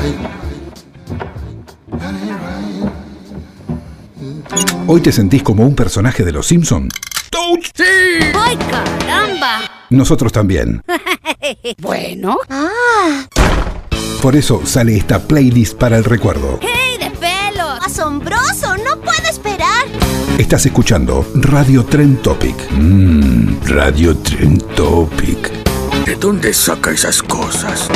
¿Hoy te sentís como un personaje de Los Simpson? ¡Touch! ¡Sí! ¡Ay, caramba! Nosotros también. Bueno. Por eso sale esta playlist para el recuerdo. ¡Hey, de pelos! ¡Asombroso! ¡No puedo esperar! Estás escuchando Radio Trend Topic. Radio Trend Topic. ¿De dónde saca esas cosas?